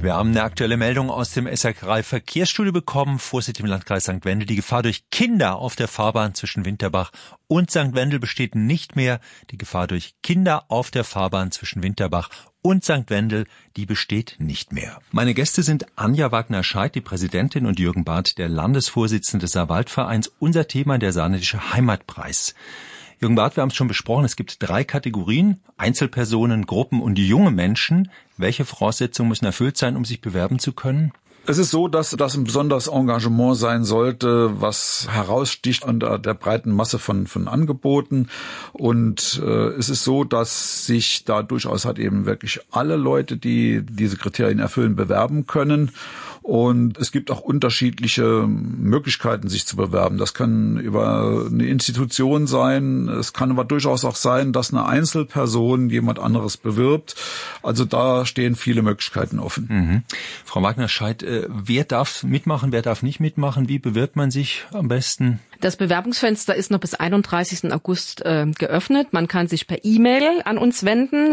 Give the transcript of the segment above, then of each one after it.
Wir haben eine aktuelle Meldung aus dem SR3 Verkehrsstudio bekommen. Vorsicht im Landkreis St. Wendel. Die Gefahr durch Kinder auf der Fahrbahn zwischen Winterbach und St. Wendel besteht nicht mehr. Die Gefahr durch Kinder auf der Fahrbahn zwischen Winterbach und St. Wendel, die besteht nicht mehr. Meine Gäste sind Anja Wagner-Scheidt, die Präsidentin, und Jürgen Barth, der Landesvorsitzende des Saarwaldvereins. Unser Thema der Saarländische Heimatpreis. Jürgen Barth, wir haben es schon besprochen, es gibt 3 Kategorien: Einzelpersonen, Gruppen und junge Menschen. Welche Voraussetzungen müssen erfüllt sein, um sich bewerben zu können? Es ist so, dass das ein besonderes Engagement sein sollte, was heraussticht unter der breiten Masse von Angeboten. Und es ist so, dass sich da durchaus halt eben wirklich alle Leute, die diese Kriterien erfüllen, bewerben können. Und es gibt auch unterschiedliche Möglichkeiten, sich zu bewerben. Das kann über eine Institution sein. Es kann aber durchaus auch sein, dass eine Einzelperson jemand anderes bewirbt. Also da stehen viele Möglichkeiten offen. Mhm. Frau Wagner-Scheidt, wer darf mitmachen, wer darf nicht mitmachen? Wie bewirbt man sich am besten? Das Bewerbungsfenster ist noch bis 31. August geöffnet. Man kann sich per E-Mail an uns wenden.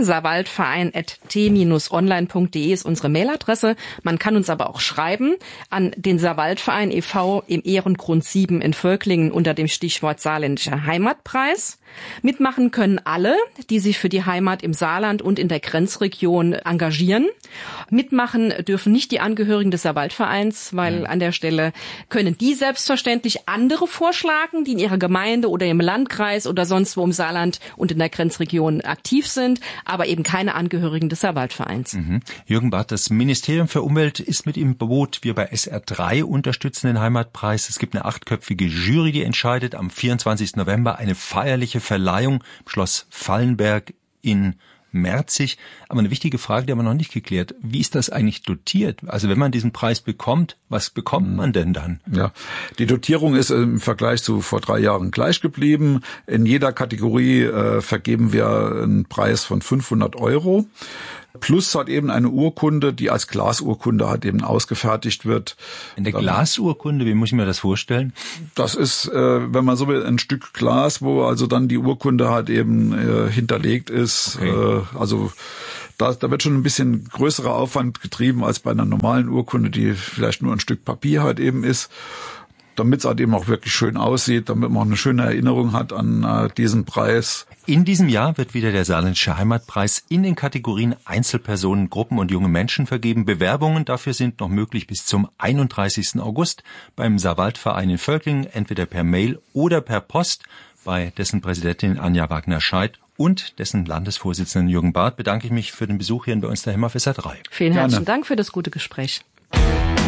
saarwaldverein@t-online.de ist unsere Mailadresse. Man kann uns aber auch schreiben an den Saarwaldverein e.V. im Ehrengrund 7 in Völklingen unter dem Stichwort Saarländischer Heimatpreis. Mitmachen können alle, die sich für die Heimat im Saarland und in der Grenzregion engagieren. Mitmachen dürfen nicht die Angehörigen des Saarwaldvereins, weil an der Stelle können die selbstverständlich andere vorschlagen, die in ihrer Gemeinde oder im Landkreis oder sonst wo im Saarland und in der Grenzregion aktiv sind, aber eben keine Angehörigen des Saarwaldvereins. Mhm. Jürgen Barth, das Ministerium für Umwelt ist mit im Boot. Wir bei SR3 unterstützen den Heimatpreis. Es gibt eine 8-köpfige Jury, die entscheidet. Am 24. November eine feierliche Verleihung im Schloss Fallenberg in Merzig. Aber eine wichtige Frage, die haben wir noch nicht geklärt. Wie ist das eigentlich dotiert? Also wenn man diesen Preis bekommt, was bekommt man denn dann? Ja, die Dotierung ist im Vergleich zu vor 3 Jahren gleich geblieben. In jeder Kategorie vergeben wir einen Preis von 500 €. Plus hat eben eine Urkunde, die als Glasurkunde halt eben ausgefertigt wird. Eine Glasurkunde, wie muss ich mir das vorstellen? Das ist, wenn man so will, ein Stück Glas, wo also dann die Urkunde halt eben hinterlegt ist. Okay. Also da wird schon ein bisschen größerer Aufwand getrieben als bei einer normalen Urkunde, die vielleicht nur ein Stück Papier halt eben ist. Damit es halt eben auch wirklich schön aussieht, damit man auch eine schöne Erinnerung hat an diesen Preis. In diesem Jahr wird wieder der Saarländische Heimatpreis in den Kategorien Einzelpersonen, Gruppen und junge Menschen vergeben. Bewerbungen dafür sind noch möglich bis zum 31. August beim Saarwaldverein in Völklingen, entweder per Mail oder per Post. Bei dessen Präsidentin Anja Wagner-Scheidt und dessen Landesvorsitzenden Jürgen Barth bedanke ich mich für den Besuch hier bei uns daheim auf SR3. Vielen herzlichen Dank für das gute Gespräch.